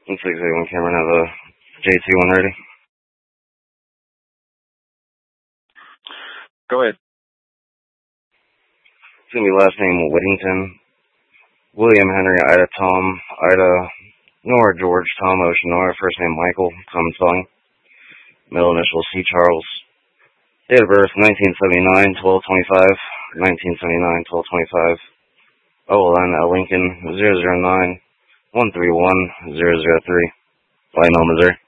681 Cameron, have a JT1 ready. Go ahead. It's going to be last name Whittington, William Henry, Ida Tom, Ida Nora George, Tom Ocean Nora, first name Michael, Tom Tongue, middle initial C. Charles. Date of birth 1979, 12/25, 1979, 12/25. OLN at Lincoln 009 131 003. Lionel, Missouri.